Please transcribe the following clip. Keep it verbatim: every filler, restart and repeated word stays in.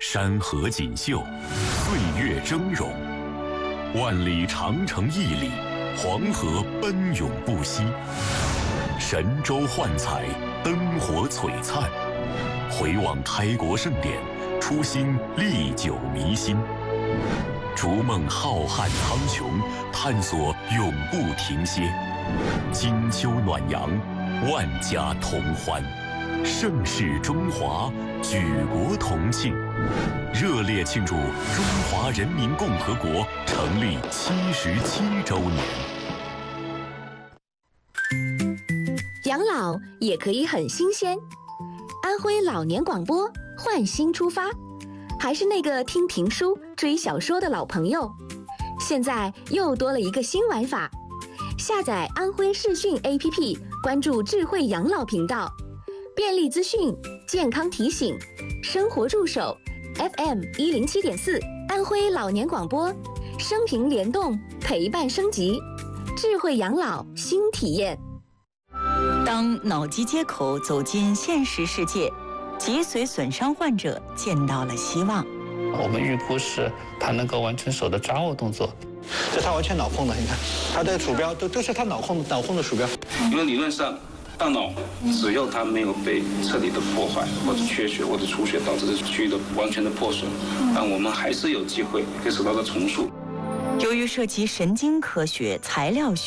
山河锦绣，岁月峥嵘，万里长城屹立，黄河奔涌不息，神州幻彩，灯火璀璨。回望开国盛典，初心历久弥新。逐梦浩瀚苍穹，探索永不停歇。金秋暖阳，万家同欢，盛世中华，举国同庆，热烈庆祝中华人民共和国成立七十七周年。 养老也可以很新鲜。安徽老年广播换新出发，还是那个听评书、追小说的老朋友，现在又多了一个新玩法。下载安徽视讯 A P P， 关注智慧养老频道，便利资讯、健康提醒、生活助手 ，F M 一零七点四，安徽老年广播，生平联动，陪伴升级，智慧养老新体验。 当脑机接口走进现实世界，脊髓损伤患者见到了希望。 我们预估是他能够完成手的抓握动作，这他完全脑控的，你看他的鼠标都都是他脑控脑控的鼠标。 因为理论上，大脑只要它没有被彻底的破坏或者缺血或者出血导致的区域的完全的破损，但我们还是有机会可以手到的重塑。 由于涉及神经科学、材料学。